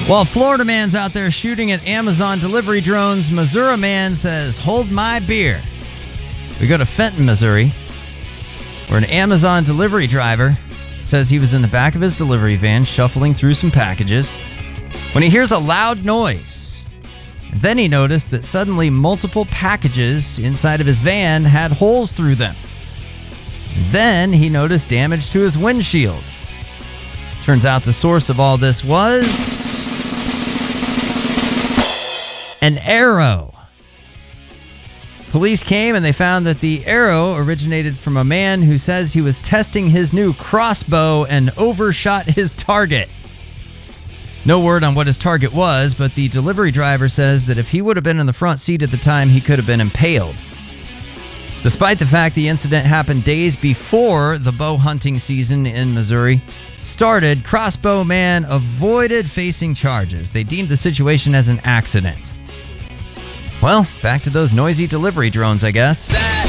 While Florida man's out there shooting at Amazon delivery drones, Missouri man says, hold my beer. We go to Fenton, Missouri, where an Amazon delivery driver says he was in the back of his delivery van shuffling through some packages when he hears a loud noise. And then he noticed that suddenly multiple packages inside of his van had holes through them. Then he noticed damage to his windshield. Turns out the source of all this was an arrow. Police came and they found that the arrow originated from a man who says he was testing his new crossbow and overshot his target. No word on what his target was, but the delivery driver says that if he would have been in the front seat at the time, he could have been impaled. Despite the fact the incident happened days before the bow hunting season in Missouri started, Crossbow Man avoided facing charges. They deemed the situation as an accident. Well, back to those noisy delivery drones, I guess.